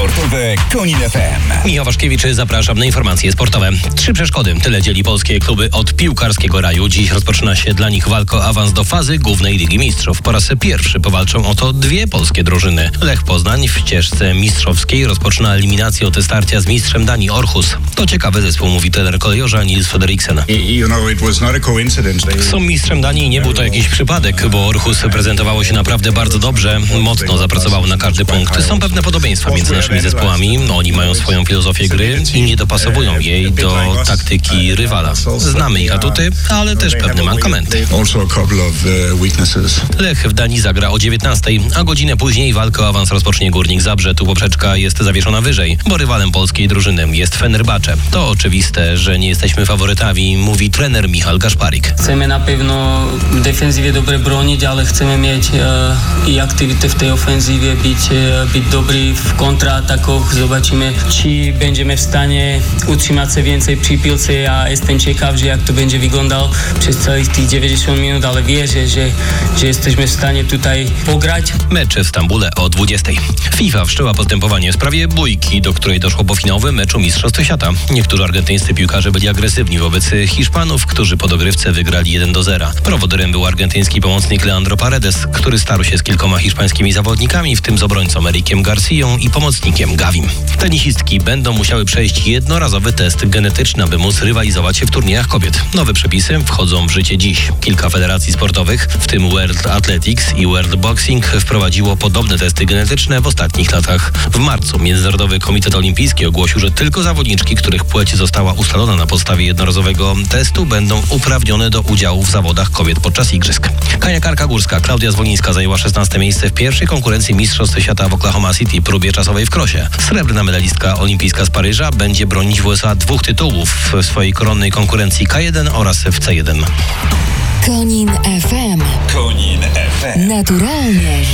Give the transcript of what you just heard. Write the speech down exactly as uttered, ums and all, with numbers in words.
Sportowe Konin F M. Michał Waszkiewicz, zapraszam na informacje sportowe. Trzy przeszkody, tyle dzieli polskie kluby od piłkarskiego raju. Dziś rozpoczyna się dla nich walka o awans do fazy głównej Ligi Mistrzów. Po raz pierwszy powalczą o to dwie polskie drużyny. Lech Poznań w ścieżce mistrzowskiej rozpoczyna eliminację od starcia z mistrzem Danii Aarhus. To ciekawy zespół, mówi trener kolejorza Niels Frederiksen. Są mistrzem Danii i nie był to jakiś przypadek, bo Aarhus prezentowało się naprawdę bardzo dobrze, mocno zapracowało na każdy punkt. Są pewne podobieństwa między naszymi zespołami. Oni mają swoją filozofię gry i nie dopasowują jej do taktyki rywala. Znamy ich atuty, ale też pewne mankamenty. Lech w Danii zagra o dziewiętnastej, a godzinę później walkę o awans rozpocznie Górnik Zabrze. Tu poprzeczka jest zawieszona wyżej, bo rywalem polskiej drużyny jest Fenerbahce. To oczywiste, że nie jesteśmy faworytami, mówi trener Michal Gaszparik. Chcemy na pewno w defensywie dobrze bronić, ale chcemy mieć e, i aktywitę w tej ofensywie, być, e, być dobry w kontratakoch. Zobaczymy, czy będziemy w stanie utrzymać się więcej przy piłce. Ja jestem ciekaw, że jak to będzie wyglądało przez całych tych dziewięćdziesiąt minut, ale wierzę, że, że jesteśmy w stanie tutaj pograć. Mecz w Stambule o dwudziestej. FIFA wszczęła postępowanie w sprawie bójki, do której doszło po finałowym meczu Mistrzostw Świata. Niektórzy argentyńscy piłkarze byli agresywni wobec Hiszpanów, którzy po dogrywce wygrali jeden do zera. Prowodyrem był argentyński pomocnik Leandro Paredes, który starł się z kilkoma hiszpańskimi zawodnikami, w tym z obrońcą Erikiem Garcją i pomocnikiem Gavim. Tenisistki będą musiały przejść jednorazowy test genetyczny, aby móc rywalizować w turniejach kobiet. Nowe przepisy wchodzą w życie dziś. Kilka federacji sportowych, w tym World Athletics i World Boxing, wprowadziło podobne testy genetyczne w ostatnich latach. W marcu Międzynarodowy Komitet Olimpijski ogłosił, że tylko zawodniczki, których płeć została ustalona na podstawie jednorazowego testu, będą uprawnione do udziału w zawodach kobiet podczas igrzysk. Kajakarka górska Klaudia Zwolińska zajęła szesnaste miejsce w pierwszej konkurencji Mistrzostw Świata w Oklahoma City, próbie czasowej w krosie. Srebrna medalistka olimpijska z Paryża będzie bronić w U S A dwóch tytułów w swojej koronnej konkurencji K jeden oraz w C jeden. Konin F M. Konin F M. Naturalnie